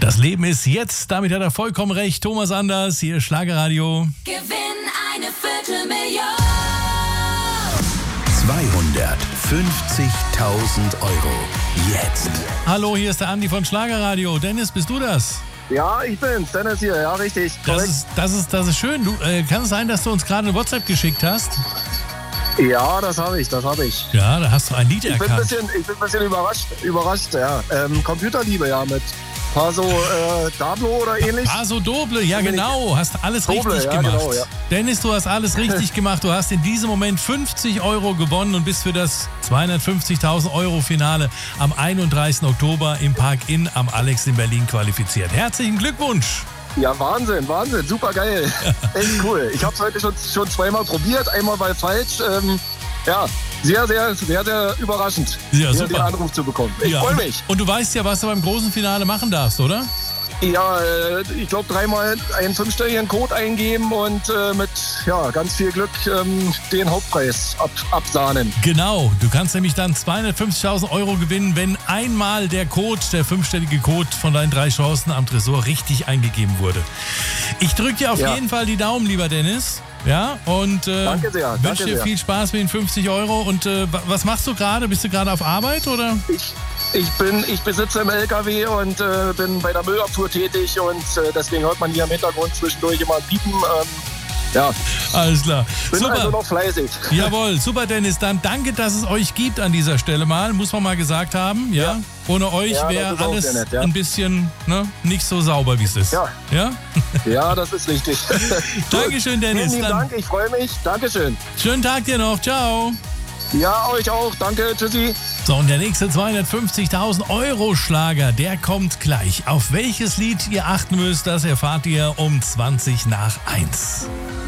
Das Leben ist jetzt, damit hat er vollkommen recht. Thomas Anders, hier Schlagerradio. Gewinn eine Viertelmillion. 250.000 Euro. Jetzt. Hallo, hier ist der Andi von Schlagerradio. Dennis, bist du das? Ja, ich bin's. Dennis hier. Ja, richtig. Das ist schön. Kann es sein, dass du uns gerade eine WhatsApp geschickt hast? Ja, das habe ich. Ja, da hast du ein Lied erkannt. Ich bin ein bisschen überrascht, ja. Computerliebe, ja, mit Paso Dablo oder ähnlich. Paso Doble, ja genau, hast alles Doble, richtig ja, gemacht. genau, ja. Dennis, du hast alles richtig gemacht. Du hast in diesem Moment 50 Euro gewonnen und bist für das 250.000 Euro Finale am 31. Oktober im Park Inn am Alex in Berlin qualifiziert. Herzlichen Glückwunsch! Ja, Wahnsinn, super geil. Echt cool. Ich habe es heute schon zweimal probiert, einmal weil falsch. Ja, sehr, sehr, sehr, sehr überraschend, Ja, hier super. den Anruf zu bekommen. Ich freue mich. Und du weißt ja, was du beim großen Finale machen darfst, oder? Ja, ich glaube, dreimal einen 5-stelligen Code eingeben und mit ganz viel Glück den Hauptpreis absahnen. Genau, du kannst nämlich dann 250.000 Euro gewinnen, wenn einmal der 5-stellige Code von deinen 3 Chancen am Tresor richtig eingegeben wurde. Ich drücke dir auf jeden Fall die Daumen, lieber Dennis. Ja, und Danke sehr, wünsche dir viel Spaß mit den 50 Euro. Und was machst du gerade? Bist du gerade auf Arbeit, oder? Ich besitze im LKW und bin bei der Müllabfuhr tätig und deswegen hört man hier im Hintergrund zwischendurch immer ein Piepen. Alles klar. Bin Super. also noch fleißig. Jawohl, super Dennis. Dann danke, dass es euch gibt an dieser Stelle mal, muss man mal gesagt haben. Ja. Ohne euch wäre das ist auch alles sehr nett, ja. ein bisschen nicht so sauber, wie es ist. Ja. Ja? Ja, das ist richtig. Dankeschön, Dennis. Vielen lieben Dann Dank, ich freue mich. Dankeschön. schönen Tag dir noch. Ciao. Ja, euch auch. Danke. Tschüssi. So, und der nächste 250.000 Euro Schlager, der kommt gleich. Auf welches Lied ihr achten müsst, das erfahrt ihr um 20 nach 1.